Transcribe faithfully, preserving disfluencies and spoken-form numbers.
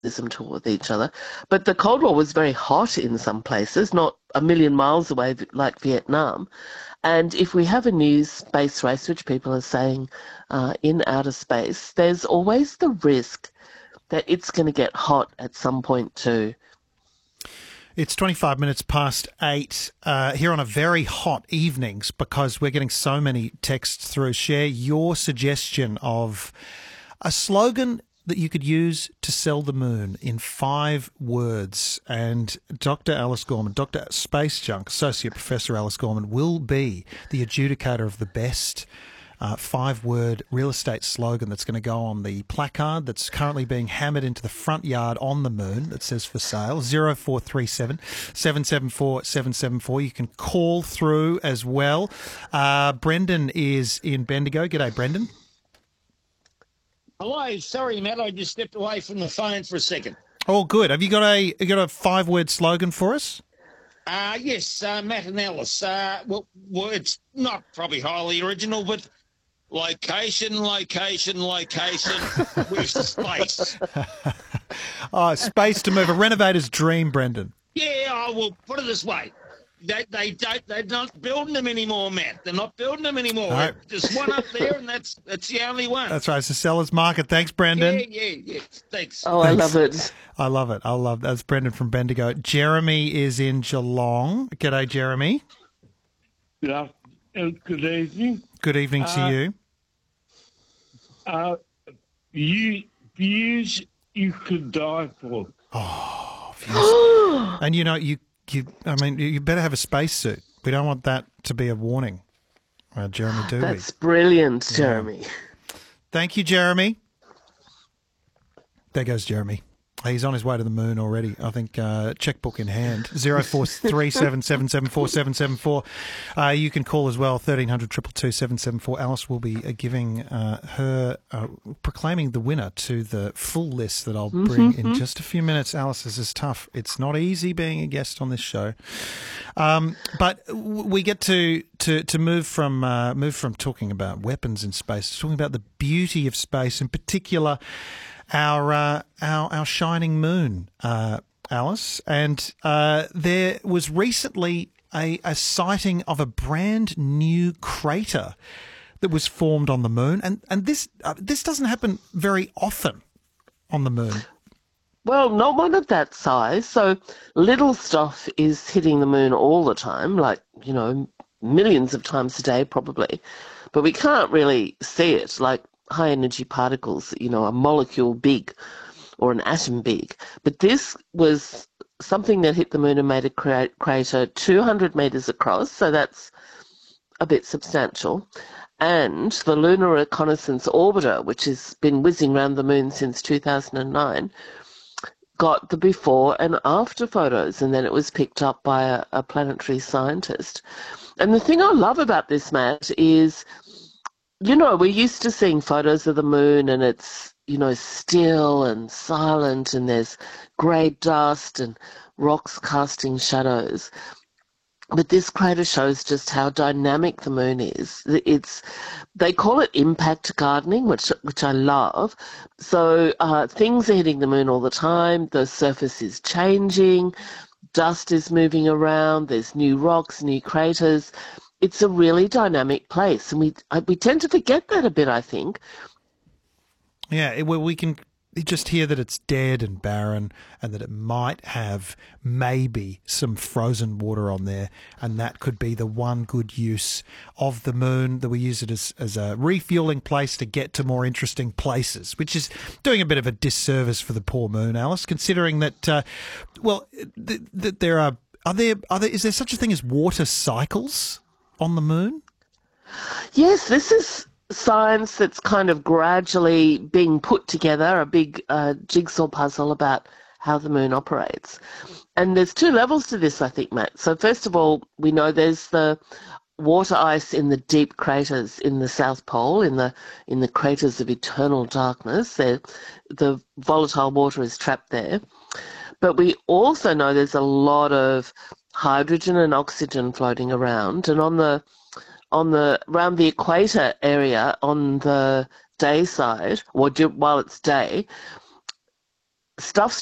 toward each other. But the Cold War was very hot in some places, not a million miles away like Vietnam. And if we have a new space race, which people are saying uh, in outer space, there's always the risk that it's going to get hot at some point too. It's twenty-five minutes past eight uh, here on a very hot evenings because we're getting so many texts through. Share your suggestion of a slogan that you could use to sell the moon in five words. And Doctor Alice Gorman, Doctor Space Junk, Associate Professor Alice Gorman, will be the adjudicator of the best uh, five-word real estate slogan that's going to go on the placard that's currently being hammered into the front yard on the moon that says for sale, zero four three seven, seven seven four, seven seven four. You can call through as well. Uh, Brendan is in Bendigo. G'day, Brendan. Hello, sorry, Matt. I just stepped away from the phone for a second. Oh, good. Have you got a you got a five word slogan for us? Uh, yes, uh, Matt and Alice. Uh, well, well, it's not probably highly original, but location, location, location with space. Oh, space to move. A renovator's dream, Brendan. Yeah, I will put it this way. They, they don't, they're not building them anymore, Matt. They're not building them anymore. No. There's one up there, and that's that's the only one. That's right. It's a seller's market. Thanks, Brendan. Yeah, yeah, yeah. Thanks. Oh, I love it. I love it. I love That's Brendan from Bendigo. Jeremy is in Geelong. G'day, Jeremy. Good afternoon. Good evening. Good evening to Uh, you. Uh, you views you could die for. Oh, views. And you know, you, you, I mean, you better have a spacesuit. We don't want that to be a warning, uh, Jeremy, do That's we? brilliant, Jeremy. Thank you, Jeremy. There goes Jeremy. He's on his way to the moon already. I think uh, checkbook in hand. Zero four three seven seven seven four seven seven four. Uh, you can call as well. Thirteen hundred two two two seven seven four. Alice will be uh, giving uh, her uh, proclaiming the winner to the full list that I'll bring in just a few minutes. Alice, this is tough. It's not easy being a guest on this show, um, but we get to to to move from uh, move from talking about weapons in space to talking about the beauty of space, in particular. Our, uh, our our shining moon, uh, Alice, and uh, there was recently a, a sighting of a brand new crater that was formed on the moon, and and this uh, this doesn't happen very often on the moon. Well, not one of that size. So little stuff is hitting the moon all the time, like, you know, millions of times a day probably, but we can't really see it, like high-energy particles, you know, a molecule big or an atom big. But this was something that hit the moon and made a cra- crater two hundred metres across, so that's a bit substantial. And the Lunar Reconnaissance Orbiter, which has been whizzing around the moon since two thousand nine, got the before and after photos, and then it was picked up by a, a planetary scientist. And the thing I love about this, Matt, is you know, we're used to seeing photos of the moon and it's, you know, still and silent and there's grey dust and rocks casting shadows. But this crater shows just how dynamic the moon is. It's, they call it impact gardening, which which I love. So uh, things are hitting the moon all the time. The surface is changing. Dust is moving around. There's new rocks, new craters. It's a really dynamic place, and we we tend to forget that a bit, I think. Yeah, it, well, we can just hear that it's dead and barren and that it might have maybe some frozen water on there, and that could be the one good use of the moon, that we use it as, as a refueling place to get to more interesting places, which is doing a bit of a disservice for the poor moon, Alice, considering that, uh, well, th- th- there are, are there, are there, is there such a thing as water cycles on the moon? Yes, this is science that's kind of gradually being put together, a big uh, jigsaw puzzle about how the moon operates. And there's two levels to this, I think, Matt. So first of all, we know there's the water ice in the deep craters in the South Pole, in the in the craters of eternal darkness. There, the volatile water is trapped there. But we also know there's a lot of hydrogen and oxygen floating around, and on the on the around the equator area on the day side, or while it's day, stuff's